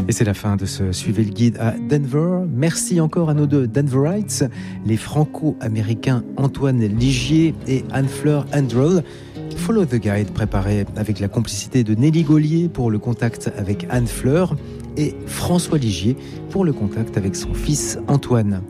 Et c'est la fin de ce Suivez le guide à Denver. Merci encore à nos deux Denverites, les franco-américains Antoine Ligier et Anne-Fleur Androl. Follow the Guide, préparé avec la complicité de Nelly Gaulier pour le contact avec Anne-Fleur et François Ligier pour le contact avec son fils Antoine.